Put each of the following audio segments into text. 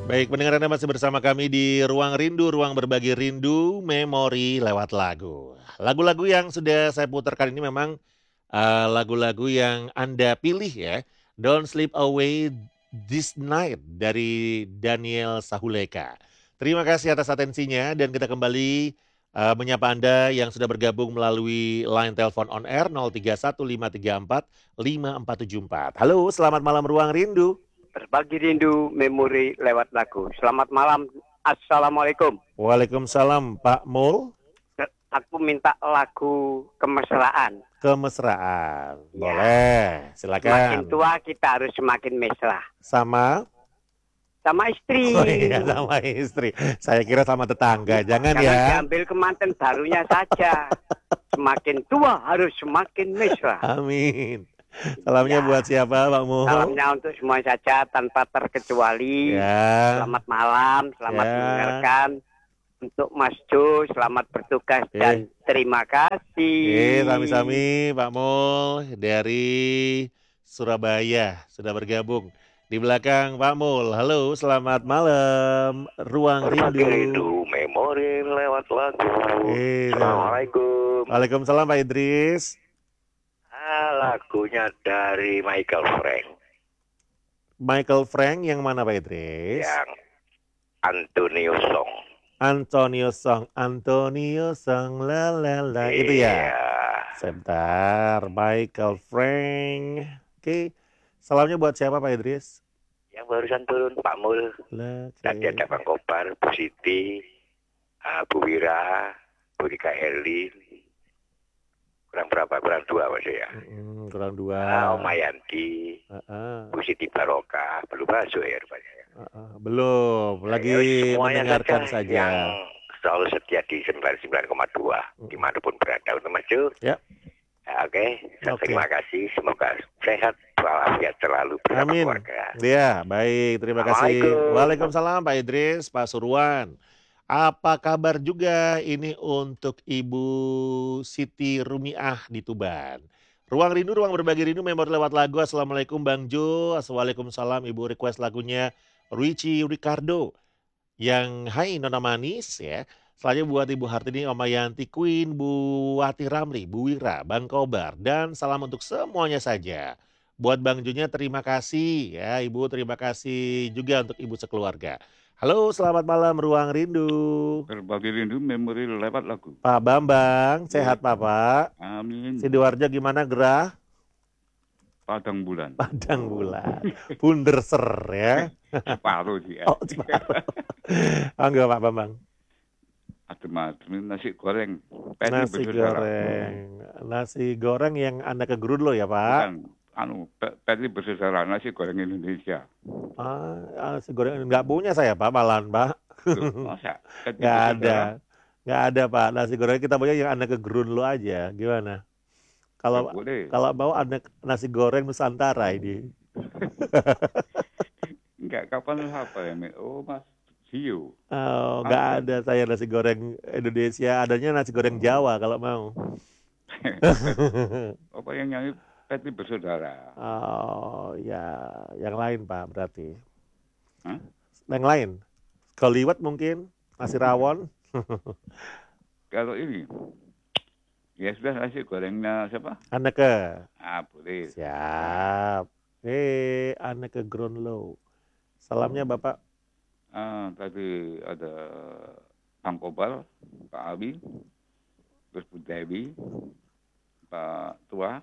Baik, pendengar Anda masih bersama kami di Ruang Rindu, ruang berbagi rindu, memori lewat lagu. Lagu-lagu yang sudah saya putarkan ini memang lagu-lagu yang Anda pilih ya. Don't Sleep Away This Night dari Daniel Sahuleka. Terima kasih atas atensinya dan kita kembali menyapa Anda yang sudah bergabung melalui line telepon on air 0315345474. Halo, selamat malam Ruang Rindu. Berbagi rindu memori lewat lagu. Selamat malam. Assalamualaikum. Waalaikumsalam Pak Mul. Aku minta lagu kemesraan. Kemesraan. Ya. Boleh, Semakin silakan. tua kita harus semakin mesra. Sama? Sama istri. Oh iya, sama istri. Saya kira sama tetangga. Jangan Jangan ya. diambil kemanten barunya saja. Semakin tua harus semakin mesra. Amin. Salamnya Ya. buat siapa Pak Mul? Salamnya untuk semua saja tanpa terkecuali. Ya. Selamat malam, selamat Ya. mendengarkan. Untuk Mas Jo, selamat bertugas dan terima kasih. Sami-sami Pak Mul dari Surabaya sudah bergabung. Di belakang Pak Mul. Halo, selamat malam. Ruang Berbagi Rindu. rindu memori lewat lagu. Assalamualaikum. Waalaikumsalam Pak Idris. Lagunya dari Michael Frank. Michael Frank yang mana Pak Idris? Yang Antonio Song. Antonio Song, la la la. Itu ya? Sebentar, Michael Frank. Oke, salamnya buat siapa Pak Idris? Yang barusan turun Pak Mul. Tadi ada Bang Kobar, Bu Siti, Bu Wira, Bu Rika Erlin. Kurang berapa? Kurang 2 Mas ya. Kurang 2. Om Mayanti, Bu Siti Barokah, belum masuk ya rupanya. Belum, lagi mendengarkan saja. Yang selalu setia di 99,2 dimanapun berada untuk Mas Jo. Ya. Oke. Terima kasih. Semoga sehat walafiat selalu bersama keluarga. Ya, baik. Terima kasih. Waalaikumsalam Pak Idris, Pak Surwan. Apa kabar juga ini untuk Ibu Siti Rumiah di Tuban. Ruang Rindu, ruang berbagi rindu, memori lewat lagu. Assalamualaikum Bang Jo. Waalaikumsalam, Ibu request lagunya Richie Ricardo. Yang hai Nona Manis ya. Selanjutnya buat Ibu Hartini, Oma Yanti, Queen, Bu Wati Ramli, Bu Wira, Bang Kobar. Dan salam untuk semuanya saja. Buat Bang Jonya terima kasih ya Ibu, terima kasih juga untuk Ibu sekeluarga. Halo, selamat malam Ruang Rindu. Berbagi rindu memori lewat lagu. Pak Bambang, sehat Pak? Amin. Sidoarjo gimana gerah? Padang bulan. Padang bulan. Punderser ya. Separuh sih. Oh, separuh. Enggak Pak Bambang. Adem-adem nasi goreng. Nasi goreng. Nasi goreng yang Anda ke Gerudlo ya Pak? Bukan. Petri bersaudara, nasi goreng Indonesia. Nasi goreng nggak punya saya Pak, malahan Pak. Masa? Nggak ada Pak. Nasi goreng kita punya yang Anda ke Gerudlo aja. Gimana? Kalau mau Anda nasi goreng Nusantara ini. Enggak, kapan apa ya? Oh Mas Gio. Oh, nggak ada saya nasi goreng Indonesia. Adanya nasi goreng Jawa kalau mau. Apa yang nyanyi Petri bersaudara? Oh ya, yang lain Pak berarti. Hah? Yang lain? Keliwat mungkin, nasi rawon. Kalau ini, ya sudah nasi gorengnya siapa? Anneke. Boleh. Siap. Anneke Gronlo. Salamnya Bapak. Tadi ada Bang Kobar, Pak Abi, terus Bu Dewi, Pak Tua,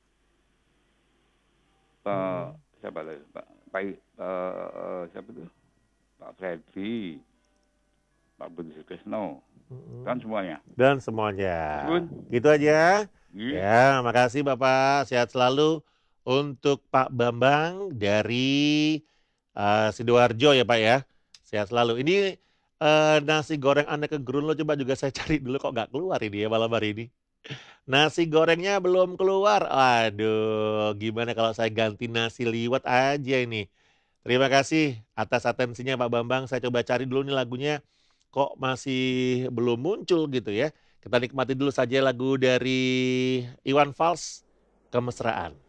siapa lagi? Siapa itu? Pak Freddy, Pak Budi Sukesno, dan semuanya. Gitu aja. Ya, makasih Bapak. Sehat selalu untuk Pak Bambang dari Sidoarjo ya Pak ya. Sehat selalu. Ini nasi goreng Anneke Grunlo coba juga saya cari dulu kok nggak keluar ini ya malam hari ini. Nasi gorengnya belum keluar. Aduh, gimana kalau saya ganti nasi liwet aja ini. Terima kasih atas atensinya Pak Bambang. Saya coba cari dulu nih lagunya. Kok masih belum muncul gitu ya. Kita nikmati dulu saja lagu dari Iwan Fals, Kemesraan.